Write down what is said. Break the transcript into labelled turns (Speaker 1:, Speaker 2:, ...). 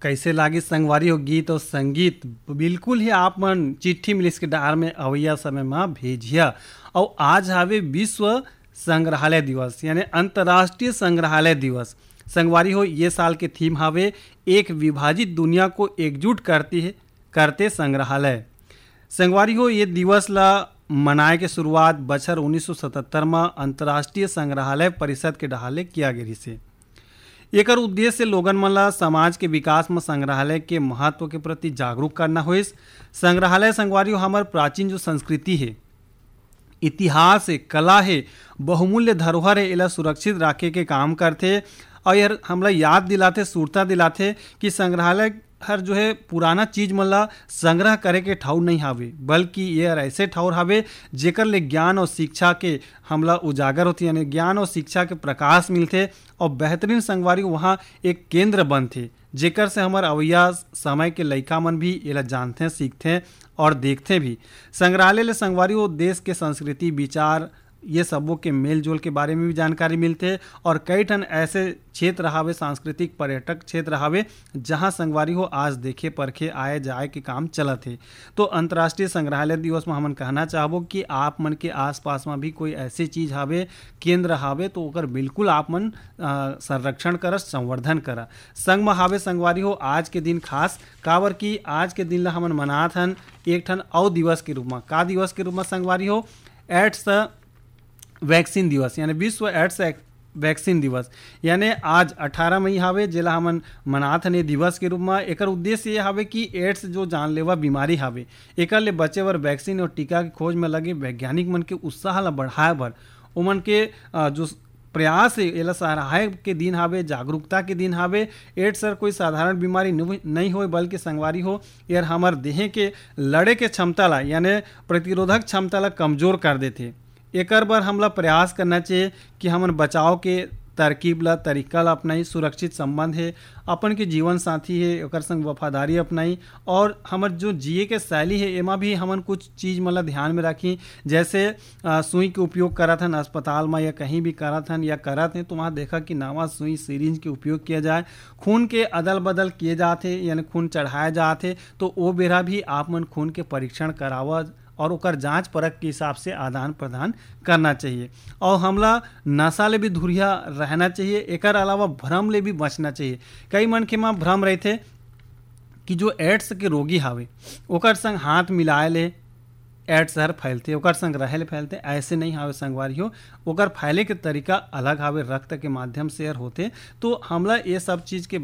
Speaker 1: कैसे लागी संगवारी हो गीत और संगीत बिल्कुल ही आप मन चिट्ठी मिलिस के डार में अवैया समय में भेजिया। और आज हावे विश्व संग्रहालय दिवस यानी अंतर्राष्ट्रीय संग्रहालय दिवस। संगवारी हो ये साल के थीम हावे एक विभाजित दुनिया को एकजुट करते संग्रहालय। संगवारी हो ये दिवस ला मनाए के शुरुआत बछर 1977 में अंतर्राष्ट्रीय संग्रहालय परिषद के डहाले किया गई से। एकर उद्देश्य से लोगन मन ला समाज के विकास में संग्रहालय के महत्व के प्रति जागरूक करना होइस। संग्रहालय संगवारी हमार प्राचीन जो संस्कृति है, इतिहास है, कला है, बहुमूल्य धरोहर है, इला सुरक्षित रखे के काम करते। और यार हमला याद दिलाते, सूरता दिलाते कि संग्रहालय हर जो है पुराना चीज मन ला संग्रह करे के ठाउर नहीं हावे, बल्कि ये ऐसे ठाउर हावे जेकर ले ज्ञान और शिक्षा के हमला उजागर होती, यानी ज्ञान और शिक्षा के प्रकाश मिलते। और बेहतरीन संगवारी वहाँ एक केंद्र बनते जेकर से हमार अवैया समय के लइका मन भी ये जानते, सीखते और देखते भी। संग्रहालय ले संगवारी वो देश के संस्कृति, विचार ये सबों के मेल जोल के बारे में भी जानकारी मिलते। और कई ठन ऐसे क्षेत्र हावे, सांस्कृतिक पर्यटक क्षेत्र हावे, जहां संगवारी हो आज देखे परखे आए जाए के काम चलत है। तो अंतर्राष्ट्रीय संग्रहालय दिवस में हमन कहना चाहबो कि आप मन के आसपास में भी कोई ऐसी चीज हावे, केंद्र हावे, तो ओकर बिल्कुल आप मन संरक्षण कर, संवर्धन करा। संग में हावे संगवारी हो आज के दिन खास काबर की आज के दिन ला हमन मनात हन एक ठन और दिवस के रूप में। का दिवस के रूप में संगवारी हो एड्स वैक्सीन दिवस यानी विश्व एड्स वैक्सीन दिवस। यानी आज 18 मई हावे जेला हमन मनात हन दिवस के रूप में। एकर उद्देश्य ये हावे कि एड्स जो जानलेवा बीमारी हावे एकर ले बचे बर वैक्सीन और टीका की खोज में लगे वैज्ञानिक मन के उत्साह ला बढ़ाए बर ओमन के जो प्रयास है एला सराहाय के दिन हावे, जागरूकता के दिन हावे। एड्स सर कोई साधारण बीमारी नहीं हो, बल्कि संगवारी हो यार हमार देह के लड़े के क्षमता ला यानी प्रतिरोधक क्षमता ला कमजोर कर देते। एकर बर हमला प्रयास करना चाहिए कि हमन बचाव के तरकीब ला, तरीका ला अपनाई, सुरक्षित संबंध है, अपन के जीवन साथी है ओकर संग वफादारी अपनाई। और हमर जो जिए के शैली है एमा भी हमन कुछ चीज मतलब ध्यान में रखी, जैसे सुई के उपयोग करत हन अस्पताल में या कहीं भी करत हन या करत हैं तो वहाँ देखा कि नवा सुई सिरिंज के उपयोग किया जाए। खून के अदल बदल किए जाते यानी खून चढ़ाए जाते, तो वो बेरा भी आप मन खून के परीक्षण करावा और ओकर जांच परख के हिसाब से आदान प्रदान करना चाहिए। और हमला नशा ले भी धुरिया रहना चाहिए। एकर अलावा भ्रम ले भी बचना चाहिए। कई मनखे में भ्रम रहते कि जो एड्स के रोगी हावे ओकर संग हाथ मिलाए ले एड्स हर फैलते, ओकर संग रहे फैलते, ऐसे नहीं हावे संगवारी हो। ओकर फैले के तरीका अलग हावे, रक्त के माध्यम से होते। तो हमला ये सब चीज़ के